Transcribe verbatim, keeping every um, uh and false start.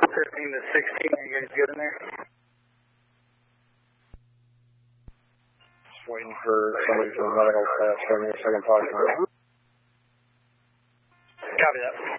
fifteen to sixteen, are you guys good in there? Just waiting for somebody from the medical staff. Give me a second talking. Copy that.